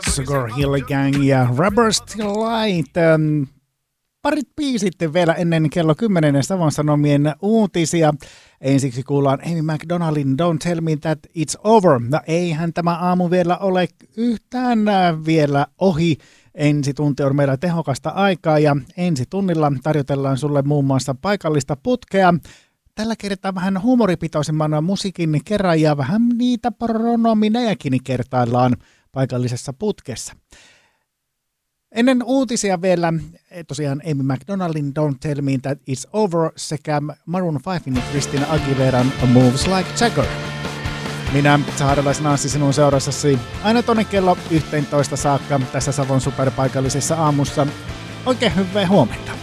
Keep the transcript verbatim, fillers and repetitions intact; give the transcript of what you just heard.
Sugar Hill Gang ja Rubber Still Light. Parit biisit vielä ennen kello kymmenen Savon Sanomien uutisia. Ensiksi kuullaan Amy McDonaldin Don't Tell Me That It's Over. No eihän tämä aamu vielä ole yhtään vielä ohi. Ensi tunti on meillä tehokasta aikaa ja ensi tunnilla tarjotellaan sulle muun muassa paikallista putkea. Tällä kertaa vähän huumoripitoisemman musiikin kerran ja vähän niitä pronominejakin kertaillaan paikallisessa putkessa. Ennen uutisia vielä tosiaan Amy McDonaldin Don't Tell Me That It's Over sekä Maroon fiven Christina Aguileran Moves Like Jagger. Minä, saarelaisen Anssi, sinun seurassasi aina tonne kello yhteentoista saakka tässä Savon superpaikallisessa aamussa. Oikein hyvää huomenta.